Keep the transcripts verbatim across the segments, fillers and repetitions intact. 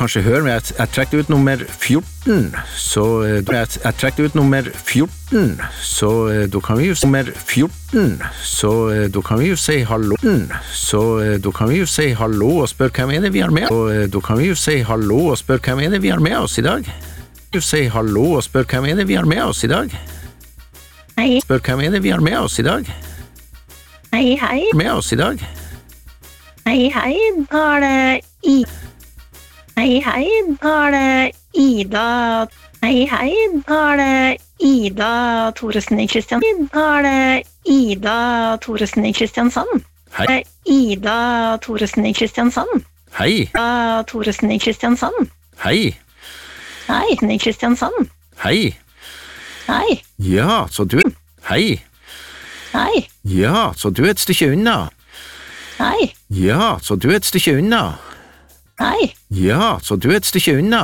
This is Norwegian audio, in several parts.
kanskje høre, men jeg, jeg trekte ut nummer fjorten, så jeg, jeg trekte ut nummer fjorten, så da kan vi jo si nummer fjorten, så da kan vi jo si hallo, så da kan vi jo si hallo og spørre hvem er det vi har med, og da kan vi jo si hallo og spørre hvem er det vi har med oss i dag. Vi kan jo si hallo og spørre hvem er det vi har med oss i dag. Hei. Spør hvem er det vi har med oss i dag. Hei, hei. Med oss i dag. Hei, hei, da er det I. Hei, hei, da er det Ida. Hei, hei, da er det Ida Thoresen i Kristiansand. Da er det Ida Thoresen i Kristiansand. Hei. Ida Thoresen i Kristiansand. Hei. Ida Thoresen i Kristiansand. Hei. Hei, i Kristiansand. Hei. Hei. Ja, så du er... Hei. Hei. Ja, så du er et stykke unna. Hei. Ja, så du er et stykke unna. Hei. Ja, så du er et stykke unna.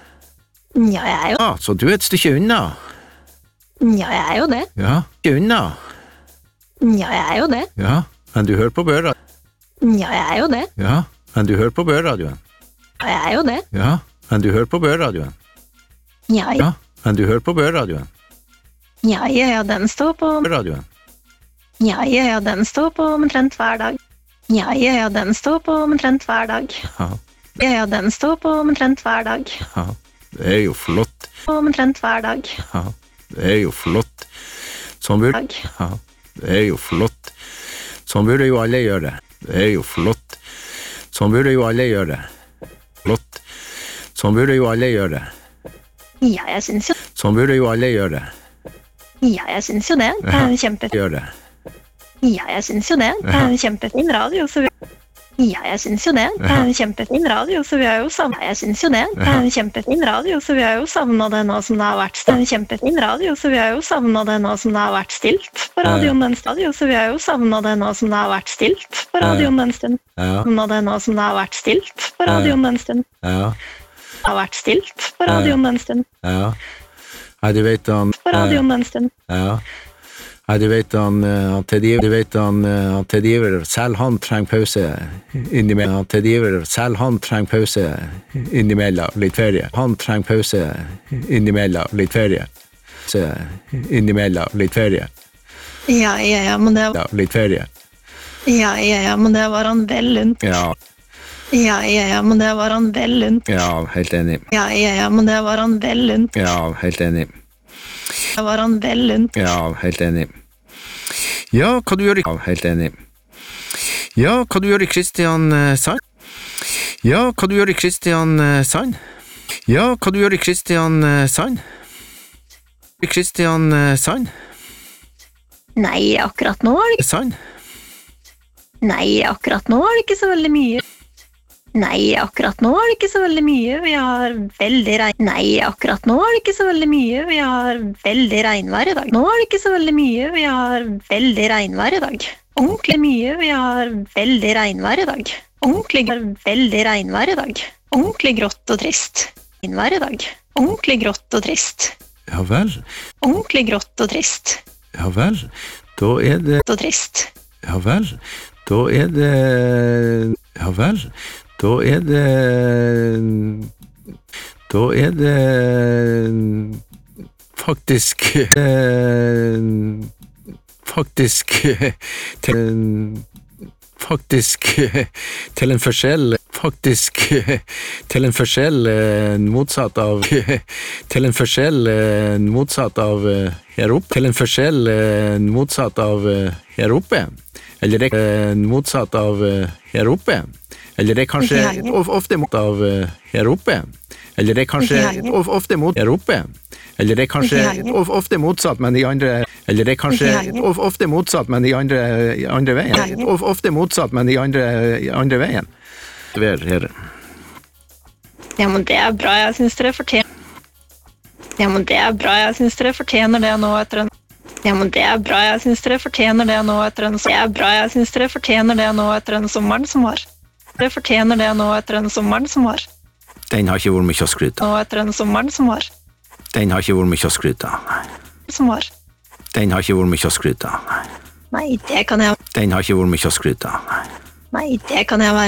Ja, jeg er jo... Ja, så du er et stykke unna. Ja, jeg er jo det. Ja, stykke unna. Ja, jeg er jo det. Ja, men du hører på børradioen. Ja, jeg er jo det. Ja, men du hører på børradioen. Ja, jeg er jo det. Ja, men du hører på børradioen. Ja, ja. Ja, men du hører på børradioen. Ja, ja, ja, den står på... Børradioen. Ja, ja, ja, den står på omtrent hver dag. Ja, ja, ja, den står på omtrent hver dag. Ja, Ja, ja, den står på omtrent hver dag. ja, det er jo flott. På omtrent hver dag. Ja, det er jo flott. Sånn burde... Dag. Ja, det er jo flott. Sånn burde jo alle gjøre det. Det er jo flott. Sånn burde jo alle gjøre det. Flott. Sånn burde jo alle gjøre det. Ja, jeg syns jo... Sånn burde jo alle gjøre det. Ja, jeg syns jo det. Det er en kjempe... Gjør det. Ja, jeg syns jo det. Det er en kjempefin radio, så vi... Ja, jeg syns jo det. Det er en kjempefin radio, så vi har jo savnet... Jeg syns jo det. Det er en kjempefin radio, så vi har jo savnet det nå som det har vært... Det er en kjempefin radio, så vi har jo savnet det nå som det har vært stilt på radioen den stadion, så vi har jo savnet det nå som det har vært stilt på radioen den stund. Ja, Nå det nå som det har vært stilt på radioen den stund. ja, Det har vært stilt på radioen den stund. ja. Nei, du vet han... På radioen den stund. Ja. Nei, du vet han... eh, at Ted Iver, du vet han... eh, at Ted Iver, selv han trenger pause innimellom. At Ted Iver, selv han trenger pause innimellom litt ferie. Han trenger pause innimellom litt ferie. Så innimellom litt ferie. Ja, ja, ja, men det, Ja, litt ferie. ja, ja, ja, men det var han vel lunt. Ja, Ja, ja, ja, men det var han vel lunt. ja, helt enig. Ja, ja, ja, men det var han vel lunt. Ja, helt enig. Det var han vel lunt. Ja, helt enig. Ja, hva du gjør i... Ja, helt enig. Ja, hva du gjør i Kristiansand? Ja, hva du gjør i Kristiansand? Ja, hva du gjør i Kristiansand? I Kristiansand? Nei, akkurat nå er det Sand? Nei, akkurat nå er det ikke så veldig mye. Nei, akkurat nå er det ikke så veldig mye. Vi har veldig regn... Nei, akkurat nå er det ikke så veldig mye. Vi har veldig regnvær i dag. Nå er det ikke så veldig mye. Vi har veldig regnvær i dag. Ordentlig mye. Vi har veldig regnvær i dag. Ordentlig veldig regnvær i dag. Ordentlig grått og trist. Regnvær i dag. Ordentlig grått og trist. Ja vel, Ordentlig grått og trist. ja vel. Da er det... Og trist. Ja vel, da er det... Ja vel, da er det... Da er det... Faktisk... Faktisk... Til... Faktisk til en forskjell faktisk til en forskjell motsatt av til en forskjell motsatt av her oppe til en forskjell motsatt av her oppe eller det motsatt av her oppe eller det kanskje ofte mot av her oppe eller det kanskje ofte mot her oppe eller det kanskje ofte motsatt men de andre eller det kanskje ofte motsatt men de andre andre veien ofte motsatt men de andre andre veien Vær her. Ja, men det er bra, jeg synes dere fortjener Ja, men det er bra, jeg synes dere fortjener det nå etter en Ja, men det er bra, jeg synes dere fortjener det nå etter en Det er bra, jeg synes dere fortjener det nå etter en sommeren som var Dere fortjener det nå etter en sommeren som var Den har ikke vært mye å skryte Nå etter en sommeren som var Den har ikke vært mye å skryte Som var Den har ikke vært mye å skryte Nei, det kan jeg Den har ikke vært mye å skryte Nei, det kan jeg være